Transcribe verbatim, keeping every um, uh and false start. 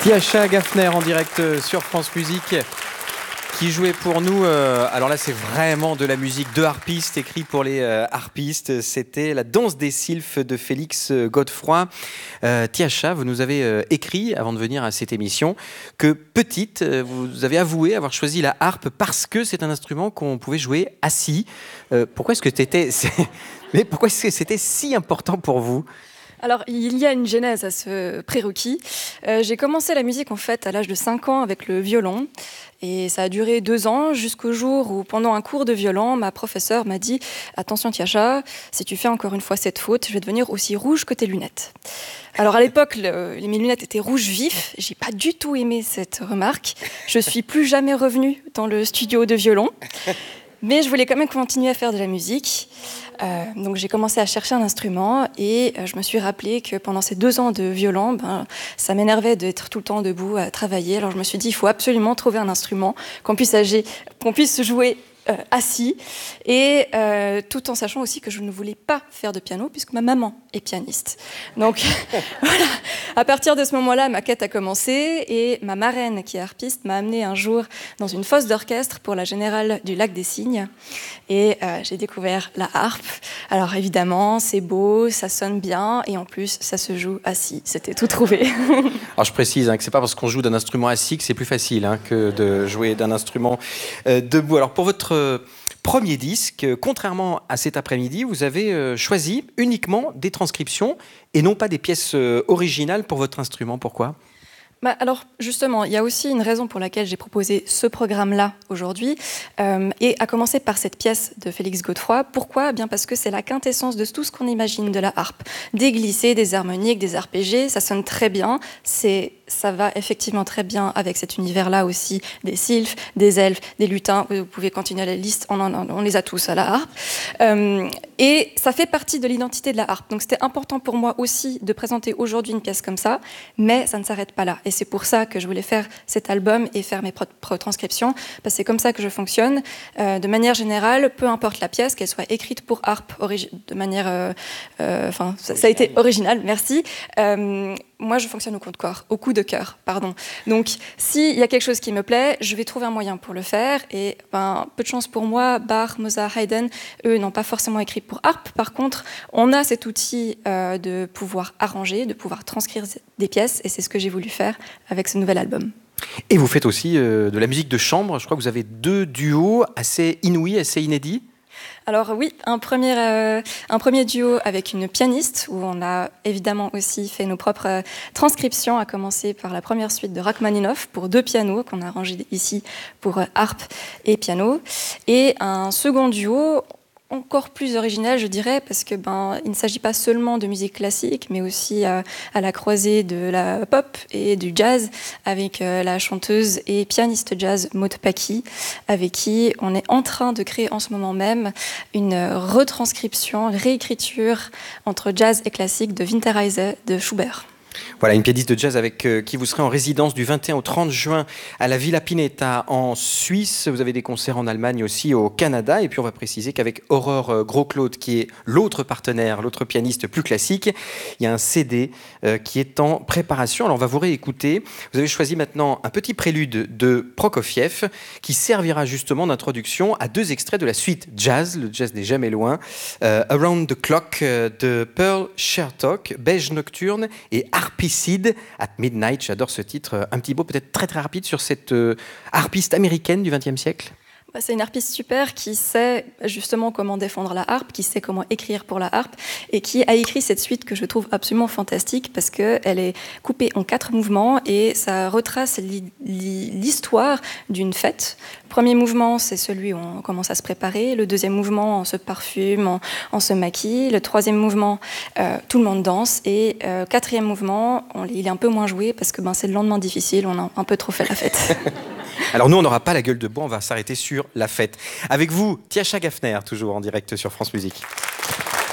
Tiascha Gaffner en direct sur France Musique qui jouait pour nous, euh, alors là c'est vraiment de la musique de harpiste, écrit pour les euh, harpistes, c'était la danse des sylphes de Félix Godefroy. Euh, Tiascha, vous nous avez euh, écrit, avant de venir à cette émission, que petite, euh, vous avez avoué avoir choisi la harpe parce que c'est un instrument qu'on pouvait jouer assis. Euh, pourquoi est-ce que c'était, mais pourquoi est-ce que c'était si important pour vous ? Alors, il y a une genèse à ce prérequis. Euh, j'ai commencé la musique en fait à l'âge de cinq ans avec le violon. Et ça a duré deux ans jusqu'au jour où, pendant un cours de violon, ma professeure m'a dit « Attention Tiascha, si tu fais encore une fois cette faute, je vais devenir aussi rouge que tes lunettes. » Alors à l'époque, le, mes lunettes étaient rouges vifs. J'ai pas du tout aimé cette remarque. Je suis plus jamais revenue dans le studio de violon. Mais je voulais quand même continuer à faire de la musique. Euh, donc j'ai commencé à chercher un instrument et euh, je me suis rappelé que pendant ces deux ans de violon, ben, ça m'énervait d'être tout le temps debout à travailler. Alors je me suis dit, il faut absolument trouver un instrument qu'on puisse, agi- qu'on puisse jouer euh, assis, et euh, tout en sachant aussi que je ne voulais pas faire de piano puisque ma maman est pianiste. Donc voilà, à partir de ce moment-là, ma quête a commencé et ma marraine, qui est harpiste, m'a amenée un jour dans une fosse d'orchestre pour la Générale du Lac des Cygnes. Et euh, j'ai découvert la harpe. Alors évidemment, c'est beau, ça sonne bien, et en plus, ça se joue assis. C'était tout trouvé. Alors je précise hein, que c'est pas parce qu'on joue d'un instrument assis que c'est plus facile hein, que de jouer d'un instrument euh, debout. Alors pour votre euh, premier disque, euh, contrairement à cet après-midi, vous avez euh, choisi uniquement des transcriptions et non pas des pièces euh, originales pour votre instrument. Pourquoi ? Bah alors justement, il y a aussi une raison pour laquelle j'ai proposé ce programme-là aujourd'hui, euh, et à commencer par cette pièce de Félix Godefroy. Pourquoi ? Bien parce que c'est la quintessence de tout ce qu'on imagine de la harpe. Des glissés, des harmoniques, des arpégés, ça sonne très bien. C'est, ça va effectivement très bien avec cet univers-là aussi, des sylphes, des elfes, des lutins. Vous pouvez continuer la liste, on, en, on les a tous à la harpe. Euh, et ça fait partie de l'identité de la harpe. Donc c'était important pour moi aussi de présenter aujourd'hui une pièce comme ça, mais ça ne s'arrête pas là. Et c'est pour ça que je voulais faire cet album et faire mes propres transcriptions, parce que c'est comme ça que je fonctionne. Euh, de manière générale, peu importe la pièce, qu'elle soit écrite pour harpe, origi- de manière... Euh, euh, enfin, ça, ça a été original, merci. Euh, moi, je fonctionne au coup de corps, au coup de cœur, pardon. Donc, s'il y a quelque chose qui me plaît, je vais trouver un moyen pour le faire. Et ben, peu de chance pour moi, Bach, Mozart, Haydn, eux, n'ont pas forcément écrit pour harpe. Par contre, on a cet outil euh, de pouvoir arranger, de pouvoir transcrire des pièces, et c'est ce que j'ai voulu faire avec ce nouvel album. Et vous faites aussi euh, de la musique de chambre. Je crois que vous avez deux duos assez inouïs, assez inédits. Alors oui, un premier, euh, un premier duo avec une pianiste, où on a évidemment aussi fait nos propres euh, transcriptions, à commencer par la première suite de Rachmaninoff pour deux pianos, qu'on a arrangé ici pour euh, harpe et piano. Et un second duo, encore plus original, je dirais, parce que ben, il ne s'agit pas seulement de musique classique, mais aussi euh, à la croisée de la pop et du jazz, avec euh, la chanteuse et pianiste jazz Maud Paki, avec qui on est en train de créer en ce moment même une retranscription, une réécriture entre jazz et classique de Winterreise de Schubert. Voilà, une pianiste de jazz avec euh, qui vous serez en résidence du vingt et un au trente juin à la Villa Pineta en Suisse. Vous avez des concerts en Allemagne aussi, au Canada. Et puis on va préciser qu'avec Aurore euh, Gros-Claude, qui est l'autre partenaire, l'autre pianiste plus classique, il y a un C D euh, qui est en préparation. Alors on va vous réécouter. Vous avez choisi maintenant un petit prélude de Prokofiev qui servira justement d'introduction à deux extraits de la suite jazz, le jazz n'est jamais loin, euh, Around the Clock euh, de Pearl Shertock, Beige Nocturne et Harpicide at Midnight. J'adore ce titre. Un petit mot peut-être très très rapide sur cette euh, harpiste américaine du vingtième siècle. C'est une harpiste super qui sait justement comment défendre la harpe, qui sait comment écrire pour la harpe, et qui a écrit cette suite que je trouve absolument fantastique parce qu'elle est coupée en quatre mouvements et ça retrace l'histoire d'une fête. Le premier mouvement, c'est celui où on commence à se préparer. Le deuxième mouvement, on se parfume, on, on se maquille. Le troisième mouvement, euh, tout le monde danse. Et euh, quatrième mouvement, on, il est un peu moins joué parce que ben, c'est le lendemain difficile, on a un peu trop fait la fête. Alors nous, on n'aura pas la gueule de bois, on va s'arrêter sur la fête. Avec vous, Tiascha Gaffner, toujours en direct sur France Musique.